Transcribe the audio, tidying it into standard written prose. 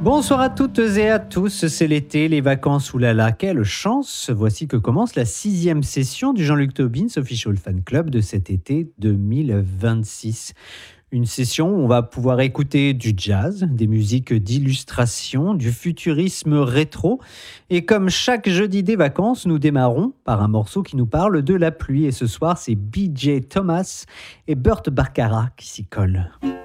Bonsoir à toutes et à tous, c'est l'été, les vacances, oulala, quelle chance. Voici que commence la 6e session du Jean-Luc Tobin Official Fan Club de cet été 2026. Une session où on va pouvoir écouter du jazz, des musiques d'illustration, du futurisme rétro. Et comme chaque jeudi des vacances, nous démarrons par un morceau qui nous parle de la pluie. Et ce soir, c'est BJ Thomas et Burt Bacharach qui s'y collent.